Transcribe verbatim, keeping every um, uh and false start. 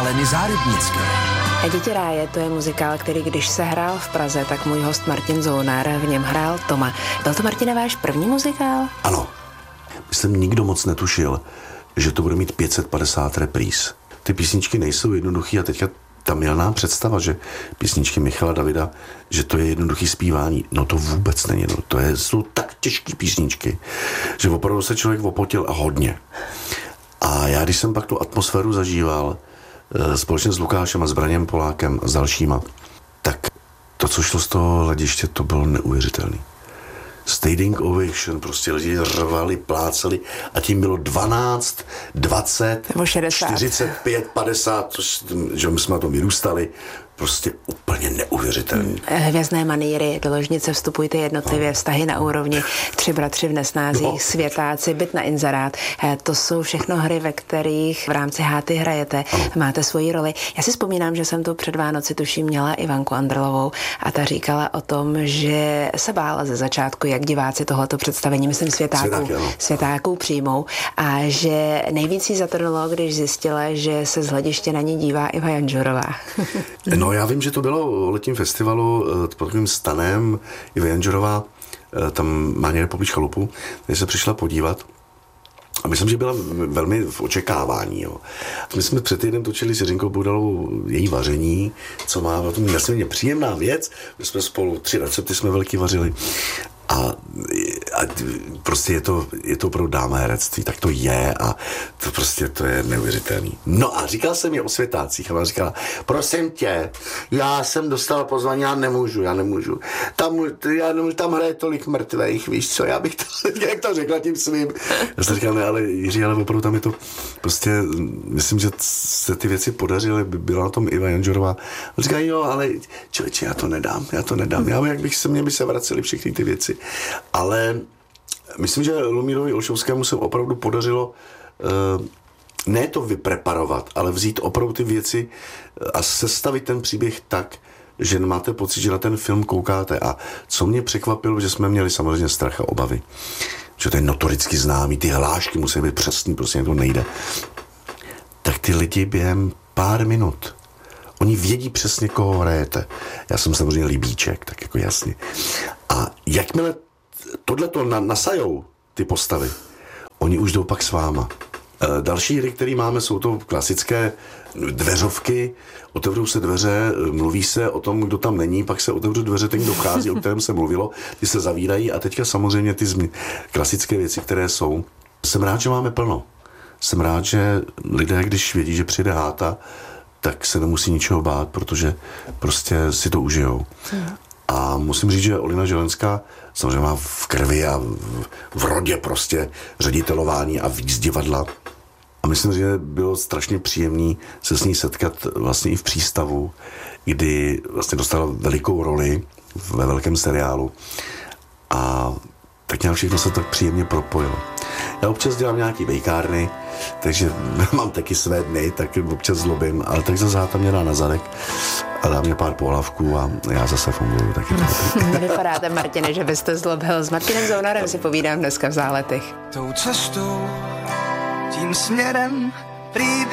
Aleny Zárybnické. Děti ráje, to je muzikál, který když se hrál v Praze, tak můj host Martin Zounár v něm hrál Toma. Byl to, Martine, váš první muzikál? Ano. Myslím, nikdo moc netušil, že to bude mít pět set padesát repríz. Ty písničky nejsou jednoduchý a teďka ta milná představa, že písničky Michala Davida, že to je jednoduchý zpívání. No to vůbec není. No. To je, jsou tak těžké písničky, že opravdu se člověk opotil a hodně. A já, když jsem pak tu atmosféru zažíval společně s Lukášem a s Braněm Polákem a s dalšíma, tak to, co šlo z toho hlediště, to bylo neuvěřitelný. Standing ovation, prostě lidi řvali, plácali a tím bylo dvanáct, dvacet, čtyřicet pět, padesát, že my jsme na tom vyrůstali, prostě úplně neuvěřitelný. Hvězdné manýry, do ložnice vstupujte jednotlivě, vztahy na úrovni, Tři bratři v nesnázích, no. Světáci, Byt na inzerát. To jsou všechno hry, ve kterých v rámci háty hrajete, ano. Máte svoji roli. Já si vzpomínám, že jsem tu před Vánoci tuším měla Ivanku Andrlovou a ta říkala o tom, že se bála ze začátku, jak diváci tohleto představení, myslím světáků, Světáky, světáků přijmou a že nejvíc jí zatrnulo, když zjistila, že se z hlediště na ní dívá Iva Janžurová. No, já vím, že to bylo o letním festivalu pod takovým stanem Iva Janžurová, tam má někde poblíž chalupu, kde se přišla podívat. A myslím, že byla velmi v očekávání. Jo. My jsme před týdnem točili s Jiřinkou Boudalovou její vaření, co má na tom jasně příjemná věc. My jsme spolu tři recepty jsme velký vařili. A, a prostě je to, je to opravdu dáma herectví, tak to je a to prostě to je neuvěřitelný. No a říkal jsem je o Světácích a ona říkala, prosím tě, já jsem dostala pozvání, já nemůžu, já nemůžu. Tam, já nemůžu, tam hraje tolik mrtvejch, víš co, já bych to, jak to řekla tím svým. Já jsem říkal, ne, ale Jiří, ale opravdu tam je to, prostě myslím, že se ty věci podařily, byla na tom Iva Janžurová. On říká, jo, ale člověče, já to nedám, já to nedám, já jak bych se, mě by se vracely všechny ty věci. Ale myslím, že Lumírovi Olšovskému se opravdu podařilo uh, ne to vypreparovat, ale vzít opravdu ty věci a sestavit ten příběh tak, že máte pocit, že na ten film koukáte. A co mě překvapilo, že jsme měli samozřejmě strach a obavy. Že to je notoricky známý, ty hlášky musí být přesný, prostě to nejde. Tak ty lidi během pár minut, oni vědí přesně, koho hrajete. Já jsem samozřejmě Libíček, tak jako jasně. A jakmile tohleto na, nasajou ty postavy, oni už jdou pak s váma. E, další hry, které máme, jsou to klasické dveřovky, otevřou se dveře, mluví se o tom, kdo tam není, pak se otevřou dveře, ten, kdo vchází, o kterém se mluvilo, ty se zavírají a teďka samozřejmě ty zmi- klasické věci, které jsou. Jsem rád, že máme plno. Jsem rád, že lidé, když vědí, že přijde háta, tak se nemusí ničeho bát, protože prostě si to užijou. Hmm. A musím říct, že Olina Želenská samozřejmě má v krvi a v, v rodě prostě ředitelování a víc divadla. A myslím, že bylo strašně příjemný se s ní setkat vlastně i v přístavu, kdy vlastně dostala velikou roli ve velkém seriálu. A tak nějak všechno se tak příjemně propojilo. Já občas dělám nějaký bejkárny, takže mám taky své dny, tak občas zlobím, ale tak zase tam mě dá na zadek a dá mě pár pohlavků a já zase funguju taky. Nevypadáte, Martine, že byste zlobil. S Martinem Zounarem si povídám dneska v Záletech. Tou cestou, tím směrem, prý